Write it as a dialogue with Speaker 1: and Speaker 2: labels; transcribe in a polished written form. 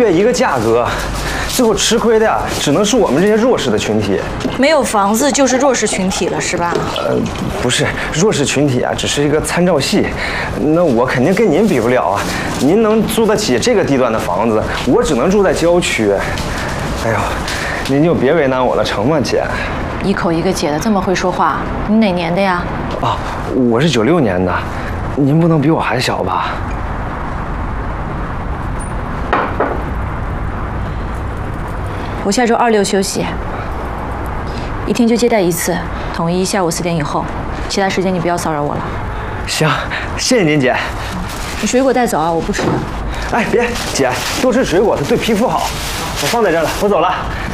Speaker 1: 了一个价格，最后吃亏的呀，只能是我们这些弱势的群体。
Speaker 2: 没有房子就是弱势群体了，是吧？
Speaker 1: 不是，弱势群体啊，只是一个参照系。那我肯定跟您比不了啊。您能租得起这个地段的房子，我只能住在郊区。哎呦，您就别为难我了，成吗，姐？
Speaker 3: 一口一个姐的，这么会说话，你哪年的呀？
Speaker 1: 啊，我是96年的，您不能比我还小吧？
Speaker 3: 我下周2、6休息，一天就接待一次，统一下午4点以后，其他时间你不要骚扰我了。
Speaker 1: 行，谢谢您，姐。
Speaker 3: 你水果带走啊，我不吃了。
Speaker 1: 哎，别，姐，多吃水果它对皮肤好。我放在这儿了，我走了。